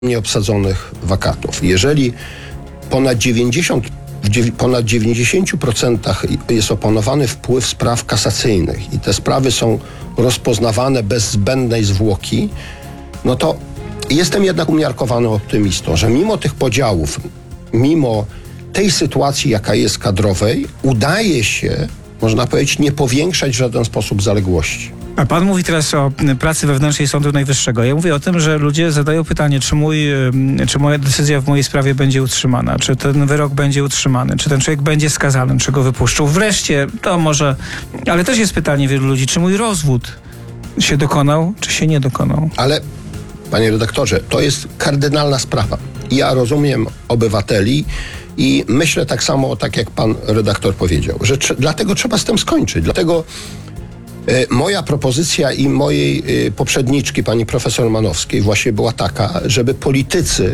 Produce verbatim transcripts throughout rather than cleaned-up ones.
nieobsadzonych wakatów. Jeżeli ponad dziewięćdziesiąt, w ponad dziewięćdziesięciu procentach jest oponowany wpływ spraw kasacyjnych i te sprawy są rozpoznawane bez zbędnej zwłoki, no to jestem jednak umiarkowanym optymistą, że mimo tych podziałów, mimo tej sytuacji, jaka jest kadrowej, udaje się, można powiedzieć, nie powiększać w żaden sposób zaległości. A pan mówi teraz o pracy wewnętrznej Sądu Najwyższego. Ja mówię o tym, że ludzie zadają pytanie, czy, mój, czy moja decyzja w mojej sprawie będzie utrzymana, czy ten wyrok będzie utrzymany, czy ten człowiek będzie skazany, czy go wypuszczą. Wreszcie, to może, ale też jest pytanie wielu ludzi, czy mój rozwód się dokonał, czy się nie dokonał. Ale, panie redaktorze, to jest kardynalna sprawa. Ja rozumiem obywateli i myślę tak samo, tak jak pan redaktor powiedział, że tr- dlatego trzeba z tym skończyć. Dlatego moja propozycja i mojej poprzedniczki, pani profesor Manowskiej, właśnie była taka, żeby politycy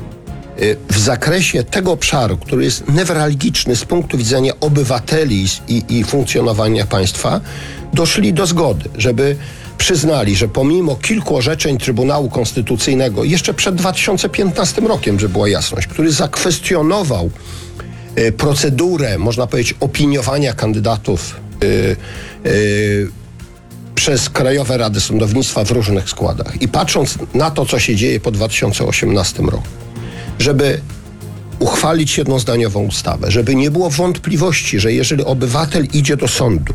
w zakresie tego obszaru, który jest newralgiczny z punktu widzenia obywateli i, i funkcjonowania państwa, doszli do zgody, żeby przyznali, że pomimo kilku orzeczeń Trybunału Konstytucyjnego, jeszcze przed dwa tysiące piętnastym rokiem, żeby była jasność, który zakwestionował procedurę, można powiedzieć, opiniowania kandydatów Yy, yy, przez Krajowe Rady Sądownictwa w różnych składach. I patrząc na to, co się dzieje po dwa tysiące osiemnastym roku, żeby uchwalić jednozdaniową ustawę, żeby nie było wątpliwości, że jeżeli obywatel idzie do sądu,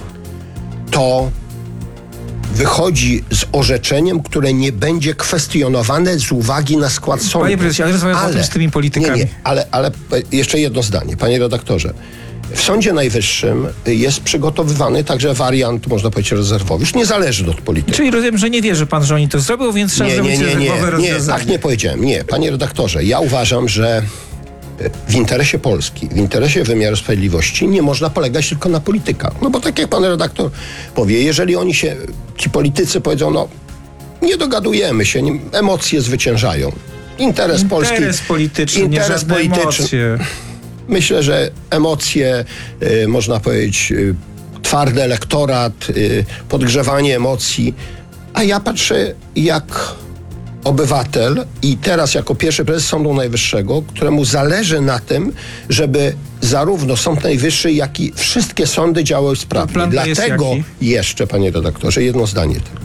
to wychodzi z orzeczeniem, które nie będzie kwestionowane z uwagi na skład sądu. Panie prezesie, ale rozmawiam o tym z tymi politykami. Nie, nie, ale, ale jeszcze jedno zdanie, panie redaktorze. W Sądzie Najwyższym jest przygotowywany także wariant, można powiedzieć, rezerwowy. Już nie zależy od polityki. Czyli rozumiem, że nie wierzy pan, że oni to zrobią, więc trzeba nie, zrobić nie, nie, rezerwowe nie, nie, rozwiązanie. tak nie powiedziałem. Nie, panie redaktorze, ja uważam, że w interesie Polski, w interesie wymiaru sprawiedliwości nie można polegać tylko na politykach. No bo tak jak pan redaktor powie, jeżeli oni się, ci politycy powiedzą, no nie dogadujemy się, nie, emocje zwyciężają. Interes, interes Polski... Interes polityczny, interes nie żadne polityczny. emocje. Myślę, że emocje, y, można powiedzieć, y, twardy elektorat, y, podgrzewanie emocji. A ja patrzę jak obywatel i teraz jako pierwszy prezes Sądu Najwyższego, któremu zależy na tym, żeby zarówno Sąd Najwyższy, jak i wszystkie sądy działały sprawnie. Dlatego jeszcze, panie redaktorze, jedno zdanie tylko.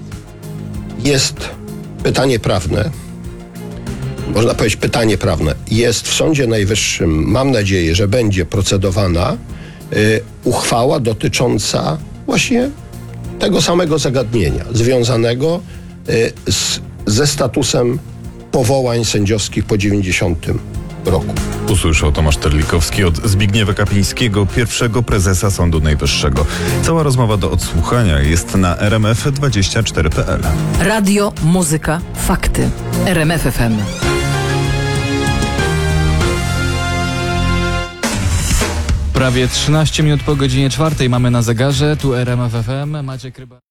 Jest pytanie prawne, można powiedzieć pytanie prawne, jest w Sądzie Najwyższym, mam nadzieję, że będzie procedowana y, uchwała dotycząca właśnie tego samego zagadnienia, związanego y, z, ze statusem powołań sędziowskich po dziewięćdziesiątym roku. Usłyszał Tomasz Terlikowski od Zbigniewa Kapińskiego, pierwszego prezesa Sądu Najwyższego. Cała rozmowa do odsłuchania jest na r m f dwadzieścia cztery kropka p l. Radio, muzyka, fakty. R M F F M. Prawie trzynaście minut po godzinie czwartej mamy na zegarze. Tu R M F F M. Maciek Ryba.